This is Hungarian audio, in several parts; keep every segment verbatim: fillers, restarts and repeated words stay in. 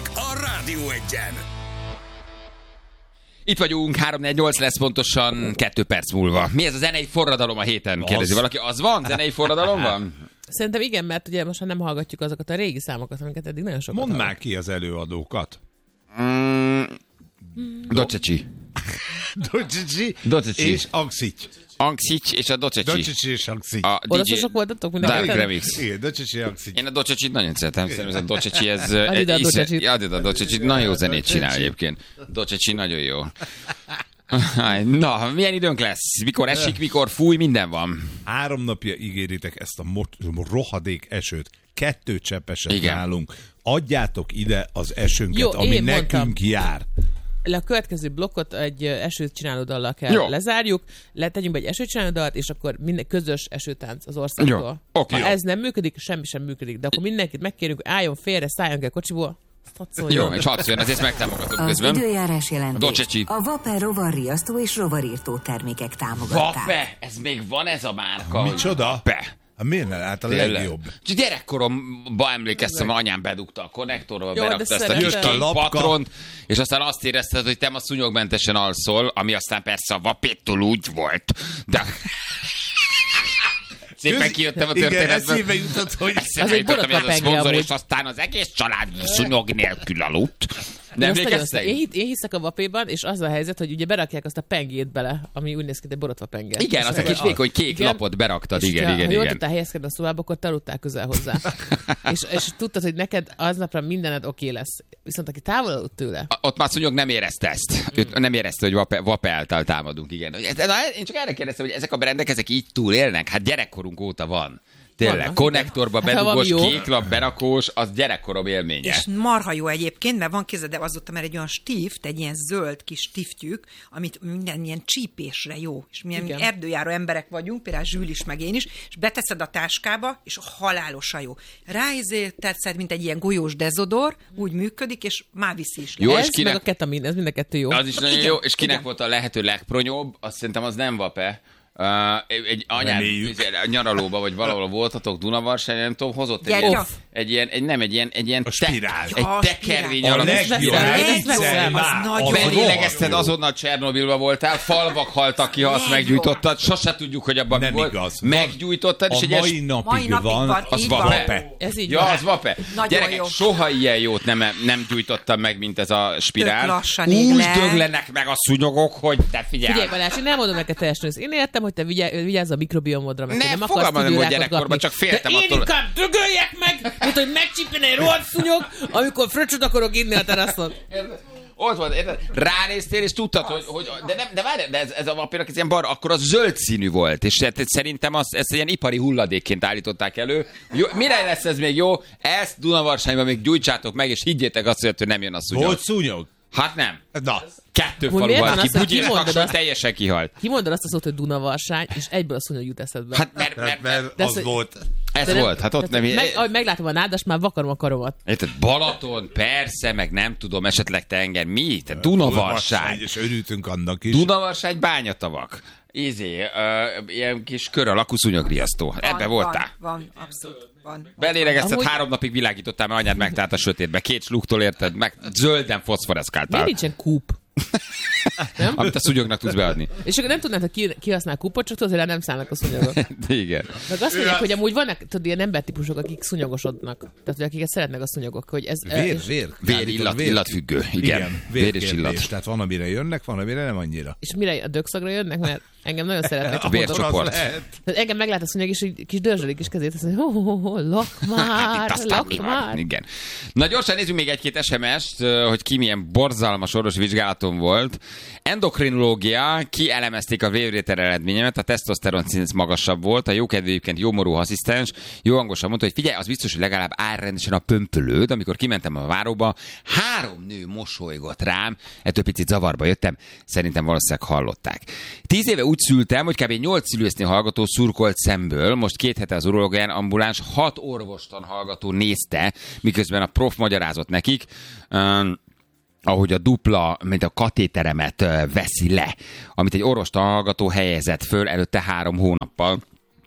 a Rádió Egyen. Itt vagyunk, három négy nyolc lesz pontosan kettő perc múlva. Mi ez a zenei forradalom a héten? Kérdezi valaki. Az van? Zenei forradalom van? Szerintem igen, mert ugye most nem hallgatjuk azokat a régi számokat, amiket eddig nagyon sokat Mondd hallgat. már ki az előadókat. Mm, Doceci. Doceci Doceci. és Angszics. Angszics és a Doceci. Doceci és Angszics. A Oda dé dzsé sosok voltatok Dark mindenki? Remix. Igen, Doceci Angszics. Én a Docecit nagyon szeretem, szerintem ez a Doceci, ez... Add ide a isze- Docecit. Add ide a Docecit, nagyon jó zenét csinál egyébként. Doceci nagyon jó. Na, milyen időnk lesz? Mikor esik, mikor fúj, minden van. Három napja ígéritek ezt a mot- rohadék esőt. Kettő cseppeset Igen. nálunk. Adjátok ide az esőnket, Jó, ami én nekünk mondtam. jár. Le a következő blokkot egy ö, esőt csináló dallal kell Jó. lezárjuk, letegyünk be egy esőt csináló dalt, és akkor minden közös esőtánc az országtól. Jó, oké. Ha ez nem működik, semmi sem működik, de akkor mindenkit megkérünk, álljon félre, szálljon el kocsiból, azt hadd szóljon. Jó, és hadd szóljon, azért megtámogatom Az közben. időjárás jelentés Doceci. a Vaper rovarriasztó és rovarírtó termékek támogatták. Vape, ez még van ez a márka? Micsoda? Vape. Hát miért ne? Hát a Tényleg. legjobb. Csak gyerekkoromban emlékeztem, anyám bedugta a konnektorba, Jó, berakta de ezt a szeretem. kis Jött a kék lapka. patront, és aztán azt érezted, hogy te ma szúnyogmentesen alszol, ami aztán persze a vapéttól úgy volt. De... Szépen Kösz- kijöttem a Igen, történetből. eszébe jutott, hogy... Eszembe Az egy jutottam, hogy ez a borotva szponzor, penge és aztán az egész család szúnyog nélkül aludt. De Nem most nagyon emlékeztek? szép. Én, hit- én hiszek a vapéban, és az a helyzet, hogy ugye berakják azt a pengét bele, ami úgy néz ki, hogy egy borotva penge. Igen, azt a kis vékony kék Igen. lapot beraktad, És igen, ha- igen, ha jól igen. tudtál helyezkedni a szobába, akkor te aludtál közel hozzá. és, és tudtad, hogy neked aznapra mindened oké lesz. Viszont aki távol aludt tőle, A- Ott már szúnyog nem érezte ezt. Ő nem érezte, hogy vape, vape által támadunk, igen. Na, én csak erre kérdeztem, hogy ezek a brendek, ezek így túlélnek? Hát gyerekkorunk óta van. Tényleg, Vannak, konnektorba igen. Hát, ha bedugós, valami jó. kéklap, berakós, az gyerekkorom élménye. És marha jó egyébként, mert van kézed, de azóta már egy olyan stift, egy ilyen zöld kis stiftjük, amit minden ilyen csípésre jó. És milyen Igen. erdőjáró emberek vagyunk, például Zsül is, meg én is, és beteszed a táskába, és halálosan jó. Ráizé tetszed, mint egy ilyen golyós dezodor, úgy működik, és már viszi is. Jó, le. és ez kinek- meg a ketamin, ez mind a kettő jó. Az is nagyon Igen, jó, és kinek igen. volt a lehető legpronyóbb, azt szerintem az nem vape. Uh, egy anyád Reméljük. nyaralóba, vagy valahol voltatok Dunavarsány, nem tudom, hozott egy, Gyertya. egy ilyen, egy, nem, egy ilyen, egy ilyen A spirál. egy A tekervény spirál. A alakú legjobb. veszem, spirál. ezt veszem. Egyszer Az már. nagyon Az jó. Belélegezted, rohadt jó. azonnal Csernobilba voltál, falvak haltak ki, ha azt Legjobb. meggyújtottad, sose tudjuk, hogy abban mi Nem volt. igaz. Meggyújtottad, és A egy ilyen mai napig, Mai napig van, van, az így van. van. Vape. Ez így Ja, van. az vape. Nagyon Gyerekek, jó. soha ilyen jót nem, nem gyújtottam meg, mint ez a spirál. Tök lassan ég Úgy le. döglenek meg a szúnyogok, hogy te figyelj. Figyelj, Balázs, én nem mondom neked teljesen őszintén. Én értem, hogy te vigyázz, vigyázz a mikrobiomodra, meg Ne, hogy nem akarsz fogalmam nem volt tüdőrákot gyerekkorban, kapni. csak féltem De én attól. inkább dögöljek meg, mint hogy megcsípjen egy rohadt szúnyog, amikor fröccsöt akarok inni a teraszon. Ott volt, érted? Ránéztél, és tudtad, hogy, hogy de, nem, de várj, de ez, ez a vapérak, ez ilyen bar, akkor az zöld színű volt, és hát szerintem azt, ezt ilyen ipari hulladékként állították elő. Jó, mire lesz ez még jó? Ezt Dunavarságban még gyújtsátok meg, és higgyétek azt, hogy nem jön a szúnyog. Volt szúnyog? Hát nem. Na, Kettő Hogy falu miért volt van ki, az, hogy Bugyira kimondod Kakson azt? teljesen kihalt. Kimondod azt a szót, hogy Dunavarsány, és egyből a szúnyog jut eszedbe. Hát mert, mert, mert, mert mert De az ez- volt. ez De nem- volt, hát ott tehát nem... Meg, ahogy meglátom a nádas, már vakarom a karomat. Érted, Balaton, persze, meg nem tudom, esetleg tenger, mi? Te Dunavarsány. És örültünk annak is. Dunavarsány bányatavak. Izé, uh, ilyen kis kör alakú szúnyogriasztó. Van, Ebbe voltál. Van, van, abszolút van. Belélegezted, Amúgy- három napig világítottál, mert anyád megtalált a sötétbe. Két sluktól érted, meg zölden foszforeszkáltál. Miért nincsen kúp? Nem? Amit a szúnyognak tudsz beadni. És akkor nem tudnád, hogy ki, ki használ kupot, csak tudod, hogy rá nem szállnak a szúnyogok. De igen. Meg azt mondják, hogy amúgy vannak, tudod, ilyen embertípusok, akik szúnyogosodnak. Tehát, hogy akiket szeretnek a szúnyogok. Hogy ez, Vér, és, vér. Vér, illat, illatfüggő. Igen. Vér és illat. Tehát van, amire jönnek, van, amire nem annyira. és mire a dögszagra jönnek, mert engem nagyon szeretnek. csak vércsoport. mondom. Csoport. Az lehet. Tehát engem meglát a szúnyog, és így kis dörzsölik is kezét, azt mondja, ho, ho, ho, lak Hát már, itt aztán mi lak van? már. Igen. Na gyorsan nézzük még egy-két es em est, hogy ki milyen borzalmas orvosi vizsgálaton volt. Endokrinológia, ki elemezték a vérvétel eredményemet, a tesztoszteron szint magasabb volt, a jókedvű egyébként jómorú asszisztens jó hangosan mondta, hogy figyelj, az biztos, hogy legalább áll rendesen a pömpölőd. Amikor kimentem a váróba, három nő mosolygott rám, ettől picit zavarba jöttem, szerintem valószínűleg hallották. Tíz éve úgy szültem, hogy kb. nyolc szülészni hallgató szurkolt szemből, most két hete az urológián ambuláns hat orvostan hallgató nézte, miközben a prof magyarázott nekik, um, ahogy a dupla, mint a katéteremet ö, veszi le, amit egy orvostan hallgató helyezett föl előtte három hónappal.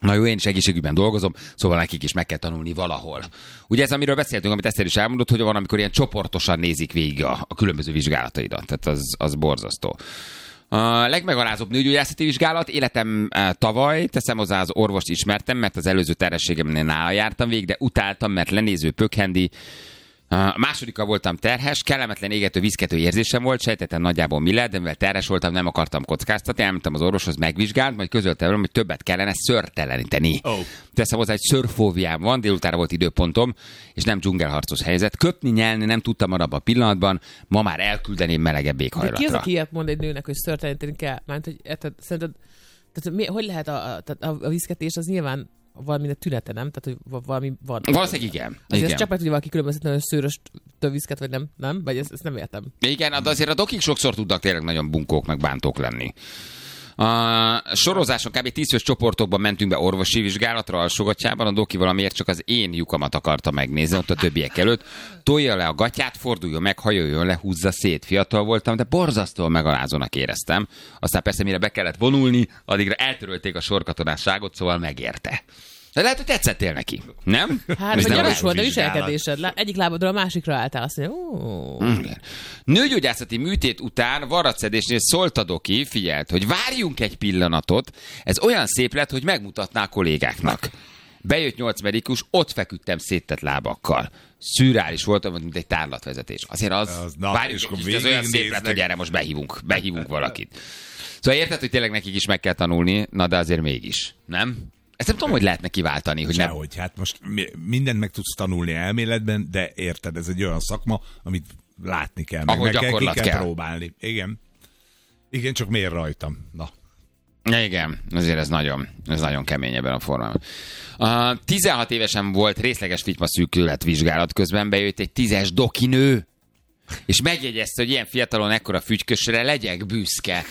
Na jó, én is egészségügyben dolgozom, szóval nekik is meg kell tanulni valahol. Ugye ez, amiről beszéltünk, amit Eszter is elmondott, hogy van, amikor ilyen csoportosan nézik végig a, a különböző vizsgálataidat. Tehát az, az borzasztó. A legmegalázóbb nőgyógyászati vizsgálat, életem tavaly, teszem hozzá, az orvost ismertem, mert az előző terhességemnél nála jártam végig, de utáltam, mert lenéző, pökhendi. A másodika voltam terhes, kellemetlen égető, viszkető érzésem volt, sejtettem nagyjából mi lehet, de mivel terhes voltam, nem akartam kockáztatni, elmentem az orvoshoz, megvizsgált, majd közölte velem, hogy többet kellene szőrteleníteni. Oh. Teszem hozzá, egy szőrfóbiám van, délutára volt időpontom, és nem dzsungelharcos helyzet. Köpni, nyelni nem tudtam abban a pillanatban, ma már elküldeném melegebb éghajlatra. De ki az, aki ilyet mond egy nőnek, hogy szőrteleníteni kell? Mert hogy tehát, szerinted, tehát, mi, hogy lehet a, a, a, a viszketés, az nyilván valamilyen tünete, nem? Tehát, hogy valami van. Valószínűleg igen. Azért ez csak meg tudja valaki különböztetni, hogy szőrös viszket, vagy nem, nem? Vagy ezt, ezt nem értem. Igen, de azért a dokik sokszor tudnak tényleg nagyon bunkók, meg bántók lenni. A sorozáson kb. tíz fős csoportokban mentünk be orvosi vizsgálatra alsógatjában, a doki valamiért csak az én lyukamat akarta megnézni, ott a többiek előtt. Tolja le a gatyát, forduljon meg, hajoljon le, húzza szét. Fiatal voltam, de borzasztóan megalázónak éreztem. Aztán persze, mire be kellett vonulni, addigra eltörölték a sorkatonásságot, szóval megérte. De lehet, hogy tetszettél neki, nem? Hát, vagy gyanús volt a viselkedésed. Egyik lábadról a másikra álltál, azt mondja, ó. Nőgyógyászati műtét után varratszedésnél szólt a doki, figyelt, hogy várjunk egy pillanatot, ez olyan szép lett, hogy megmutatná a kollégáknak. Bejött nyolc medikus, ott feküdtem széttett lábakkal. Szürreális voltam, mint egy tárlatvezetés. Azért az, az na, várjuk egy kicsit, az olyan szép lett, hogy erre most behívunk, behívunk valakit. Szóval érted, hogy tényleg nekik is meg kell tanulni, na de azért mégis, nem? Ezt nem tudom, hogy lehetne kiváltani, hogy nem. Sehogy, hát most mindent meg tudsz tanulni elméletben, de érted, ez egy olyan szakma, amit látni kell, meg, meg kell, ki kell, kell próbálni. Igen. Igen, csak miért rajtam? Na. Ja, igen, azért ez nagyon, ez nagyon kemény ebben a formában. Uh, tizenhat évesen volt részleges figyma szűkület vizsgálat, közben bejött egy tízes dokinő, és megjegyezte, hogy ilyen fiatalon ekkora fügykösre legyek büszke.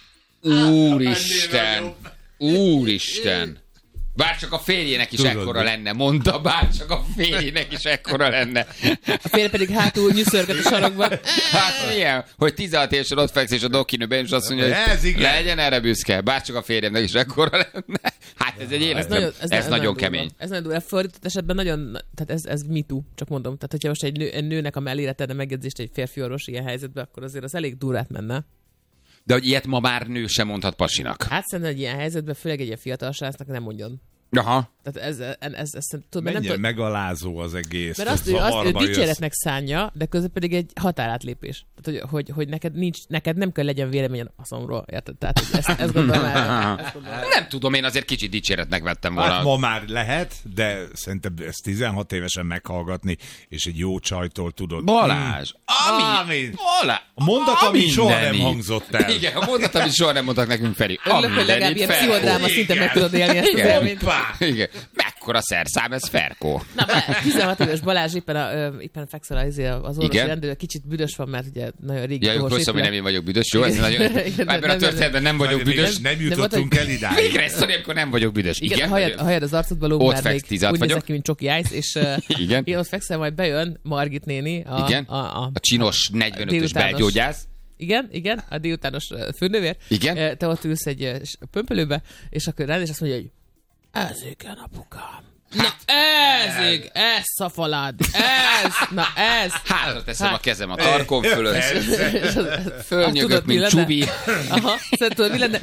Úristen! Úristen! Bárcsak a férjének is Tudod, ekkora lenne, mondta, bárcsak a férjének is ekkora lenne. A férje pedig hátul nyűszörget a sarokban. Hát milyen, hogy tizenhat évesen ott fekszik, és a dokinőben, és azt mondja, hogy legyen erre büszke, bárcsak a férjemnek is ekkora lenne. Hát ez egy élet, ez, nagyon, ez, ez, ez nagyon kemény. Durva. Ez nagyon durva. Fordított esetben nagyon, tehát ez, ez MeToo, csak mondom. Tehát, hogyha most egy, nő, egy nőnek a mellére tenne megjegyzést egy férfi orvos ilyen helyzetben, akkor azért az elég durrát menne. De hogy ilyet ma már nő sem mondhat pasinak. Hát szerintem egy ilyen helyzetben, főleg egy ilyen fiatal srácnak nem mondjon. Aha. Tehát ez, ez, ez, ez tudom, mennyire nem megalázó az egész. Mert azt, ő, azt ő dicséretnek szánja, de közben pedig egy határátlépés. Tehát, hogy, hogy, hogy neked, nincs, neked nem kell legyen véleményen a szomról. Érted? Tehát, hogy ezt, ezt gondolom el. Ezt gondolom el. Nem tudom, én azért kicsit dicséretnek vettem volna. Hát ma már lehet, de szerintem ezt tizenhat évesen meghallgatni, és egy jó csajtól tudod. Balázs! Ami! ami Balázs! A mondat, ami soha nem hangzott el. Igen, a mondat, ami soha nem mondtak nekünk, Feri. Örülök, hogy legalább ilyen pszichodráma szinten meg tudod élni ezt az élményt. Igen. Mekkora szerszám, ez Ferkó. Na, tizenhat éves Balázs éppen, a, ö, éppen fekszel az, az orvosi rendőr, kicsit büdös van, mert ugye nagyon régi. Ja, jó, köszönöm, hogy nem én vagyok büdös, jó? Ez nagyon... Igen, ebben a történetben nem vagyok büdös. Nem jutottunk el idáig. Végre egy sztori, amikor nem vagyok büdös. Igen, igen, a, hajad, a hajad az arcodban lóg, már még úgy nézek ki, mint Csoki Ice, és igen. Én ott fekszel, majd bejön Margit néni. A, igen, a, a, a csinos negyvenötös belgyógyász. Igen, igen, a délutános főnővér. Igen. Te ott ülsz egy pömpölőbe, és akkor rád, és azt mondja, hogy ez igen, apukám. Na ez ég, ez szafalád, ez, na ez. Hátra teszem hát. A kezem a tarkom fölött. Fölnyögök, mint Csubi. Aha, szóval tudod, mi lenne?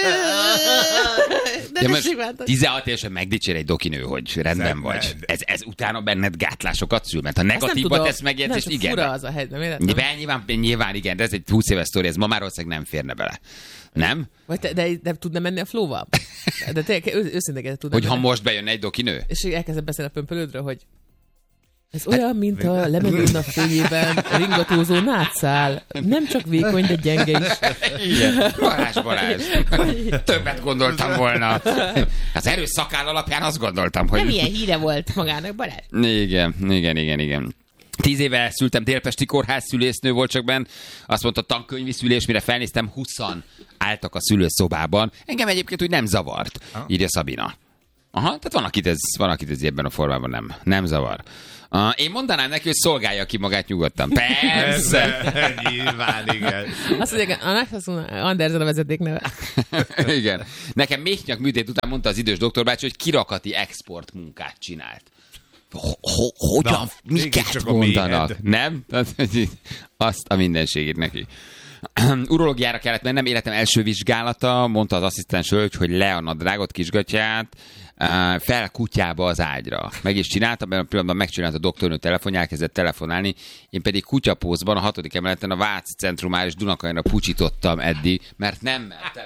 De most tizenhat évesen megdicsér egy dokinő, hogy rendben vagy. Ez, ez utána benned gátlásokat szül, mert a negatívba tesz megjegyzést, igen. Fura az a hely, nem értem? Nyilván, nyilván igen, de ez egy húsz éves sztori, ez ma már valószínűleg nem férne bele. Nem? Vagy te, de, de tudna menni a flóval? De tényleg őszintén tudna Hogy menni. Ha most bejönne egy dokinő? És elkezdett beszélni a pömpölődről, hogy ez olyan, mint a lemenő nap fényében ringatózó nátszál. Nem csak vékony, de gyenge is. Igen. Balázs, Balázs. Többet gondoltam volna. Az erős szakáll alapján azt gondoltam, hogy... Nem ilyen híre volt magának, Balázs. Igen, igen, igen, igen. Tíz éve szültem, délpesti kórház szülésznő volt csak benn. Azt mondta, tankönyvi szülés, mire felnéztem, huszan álltak a szülőszobában. Engem egyébként úgy nem zavart, írja Szabina. Aha, tehát van, akit ez, van, akit ez ebben a formában nem, nem zavar. Uh, én mondanám neki, hogy szolgálja ki magát nyugodtan. Persze! Nyilván, igen. Azt mondják, Andersen a vezeték neve. Igen. Nekem méhnyak műtét után mondta az idős doktorbácsi, hogy kirakati export munkát csinált. Hogyan? Na, miket mondanak? Nem? Azt a mindenségét neki. Urológiára kellett mennem, életem első vizsgálata, mondta az asszisztens hölgy, hogy le a nadrágot, kisgatyát, fel kutyába az ágyra. Meg is csináltam, mert a pillanatban megcsinálta a doktornő telefon, elkezdett telefonálni, én pedig kutyapózban a hatodik emeleten a Váci Centrumár és Dunakanyra pucsítottam eddig, mert nem mertem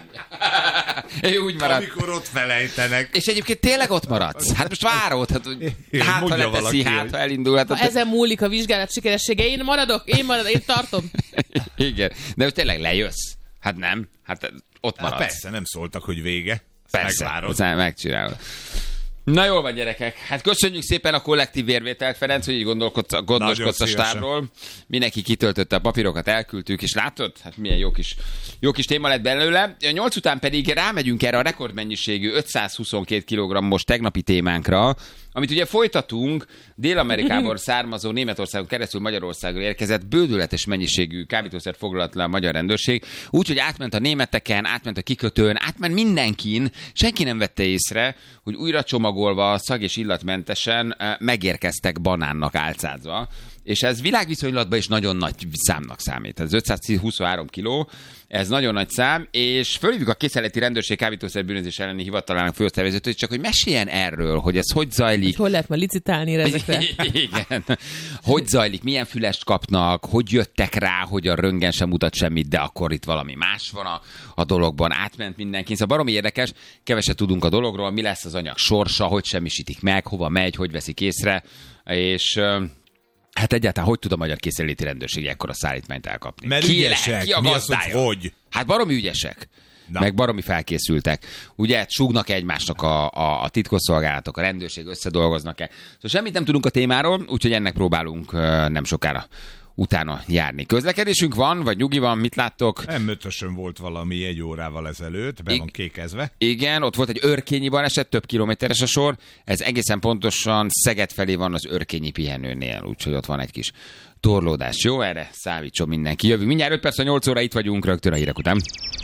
lejönni. Úgy maradt. Amikor ott felejtenek. És egyébként tényleg ott maradsz. Hát most várod, hát, hát ha leteszi, hát ha elindul. Hát, ha hát, ezen múlik a vizsgálat sikeressége, én maradok, én maradok, én tartom. Igen, de most tényleg lejössz. Hát nem, hát ott maradsz. Hát persze, nem szóltak, hogy vége. Persze, megvárod. Megcsinálod. Na jól van, gyerekek. Hát köszönjük szépen a kollektív vérvételt, Ferenc, hogy így gondolkodsz, gondoskodsz a stábról. Mindenki kitöltötte a papírokat, elküldtük, és látod? Hát milyen jó kis, jó kis téma lett belőle. Nyolc után pedig rámegyünk erre a rekordmennyiségű ötszázhuszonkettő kilogrammos tegnapi témánkra, amit ugye folytatunk, Dél-Amerikából származó Németországon keresztül Magyarországra érkezett bődületes mennyiségű kábítószer foglalt le a magyar rendőrség, úgyhogy átment a németeken, átment a kikötőn, átment mindenkin, senki nem vette észre, hogy újra csomagolva, szag- és illatmentesen megérkeztek banánnak álcázva. És ez világviszonylatban is nagyon nagy számnak számít. Ez ötszázhuszonhárom kiló, ez nagyon nagy szám, és fölhívjuk a Készenléti Rendőrség kábítószerbűnözés elleni hivatalának főosztályvezetőt, csak hogy meséljen erről, hogy ez hogy zajlik. Hogy lehet majd licitálni ezekre? Igen. Hogy zajlik, milyen fülest kapnak, hogy jöttek rá, hogy a röntgen sem mutat semmit, de akkor itt valami más van a, a dologban, átment mindenki. Szóval baromi érdekes, keveset tudunk a dologról, mi lesz az anyag sorsa, hogy semmisítik meg, hova megy, hogy veszik észre, és... Hát egyáltalán hogy tud a magyar készenléti rendőrség ekkora szállítmányt elkapni? Mert ki ügyesek, lehet? Ki a mi az, hogy hogy? Hát baromi ügyesek. Na. Meg baromi felkészültek. Ugye súgnak egymásnak a, a, a titkosszolgálatok, a rendőrség, összedolgoznak-e. Szóval semmit nem tudunk a témáról, úgyhogy ennek próbálunk nem sokára utána járni. Közlekedésünk van, vagy nyugi van, mit láttok? em ötösön volt valami egy órával ezelőtt, be van kékezve. Igen, ott volt egy örkényi baleset, több kilométeres a sor, ez egészen pontosan Szeged felé van az örkényi pihenőnél, úgyhogy ott van egy kis torlódás. Jó, erre számítson mindenki. Jövünk mindjárt öt perc, a nyolc óra, itt vagyunk rögtön a hírek után.